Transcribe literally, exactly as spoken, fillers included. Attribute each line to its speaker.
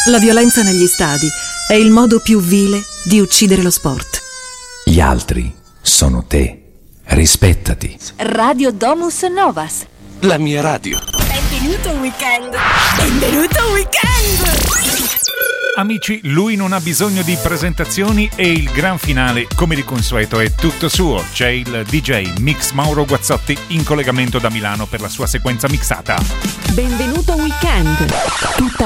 Speaker 1: La violenza negli stadi è il modo più vile di uccidere lo sport.
Speaker 2: Gli altri sono te. Rispettati.
Speaker 3: Radio Domus Novas.
Speaker 4: La mia radio.
Speaker 5: Benvenuto al weekend. Benvenuto al weekend.
Speaker 6: Amici, lui non ha bisogno di presentazioni e il gran finale, come di consueto, è tutto suo. C'è il D J Mix Mauro Guazzotti in collegamento da Milano per la sua sequenza mixata.
Speaker 3: Benvenuto al weekend. Tutta